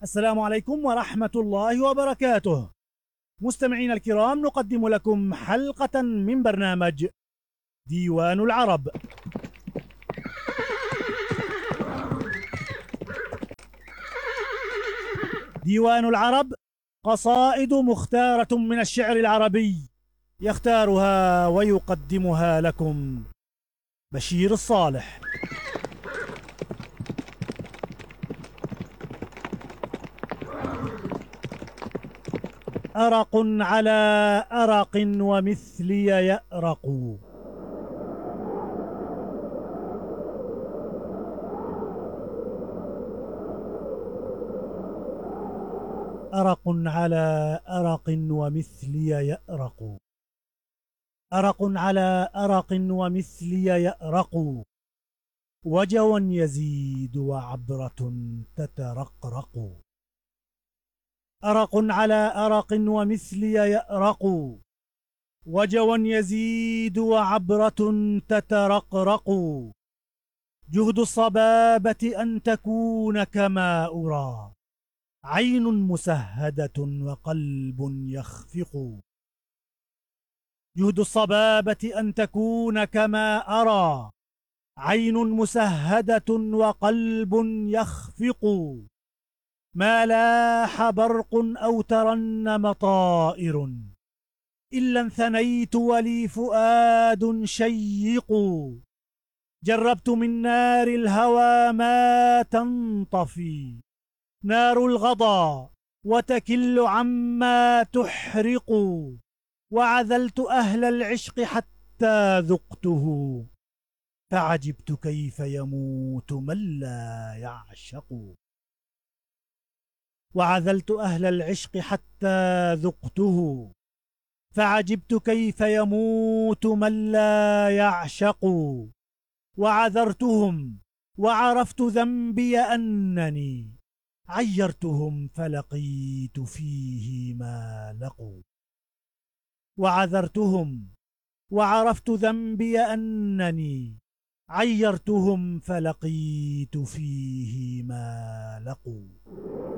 السلام عليكم ورحمة الله وبركاته. مستمعينا الكرام، نقدم لكم حلقة من برنامج ديوان العرب. ديوان العرب قصائد مختارة من الشعر العربي، يختارها ويقدمها لكم بشير الصالح. أرق على أرق ومثلي يأرق، أرق على أرق ومثلي يأرق، أرق على أرق ومثلي يأرق، وجوا يزيد وعبرة تترقرق. أرق على أرق ومثلي يأرق، وجوا يزيد وعبرة تترقرق. جهد الصبابة أن تكون كما أرى، عين مسهدة وقلب يخفق. جهد الصبابة أن تكون كما أرى، عين مسهدة وقلب يخفق. ما لاح برق أو ترنم طائر، إلا انثنيت ولي فؤاد شيق. جربت من نار الهوى ما تنطفي، نار الغضا وتكل عما تحرق. وعذلت أهل العشق حتى ذقته، فعجبت كيف يموت من لا يعشق. وعذلت أهل العشق حتى ذقته، فعجبت كيف يموت من لا يعشق. وعذرتهم وعرفت ذنبي أنني عيرتهم فلقيت فيه ما لقوا. وعذرتهم وعرفت ذنبي أنني عيرتهم فلقيت فيه ما لقوا.